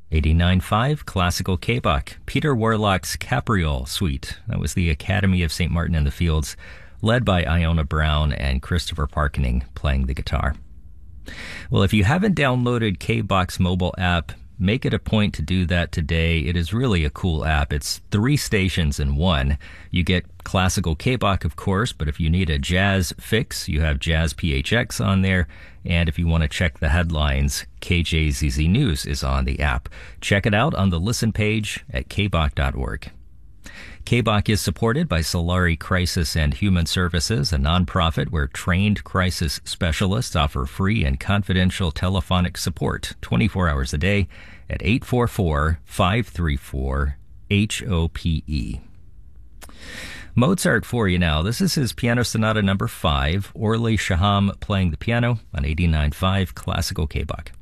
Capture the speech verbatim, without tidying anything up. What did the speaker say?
eighty-nine point five Classical K-Bach, Peter Warlock's Capriole Suite. That was the Academy of Saint Martin in the Fields, led by Iona Brown and Christopher Parkening playing the guitar. Well, if you haven't downloaded K-Bach's mobile app, make it a point to do that today. It is really a cool app. It's three stations in one. You get classical K-Bach, of course, but if you need a jazz fix, you have Jazz P H X on there. And if you want to check the headlines, K J Z Z News is on the app. Check it out on the listen page at k bach dot org. K-Bach is supported by Solari Crisis and Human Services, a nonprofit where trained crisis specialists offer free and confidential telephonic support twenty-four hours a day at eight four four, five three four, H O P E. Mozart for you now. This is his Piano Sonata number five, Orly Shaham playing the piano on eighty-nine point five Classical K-Bach.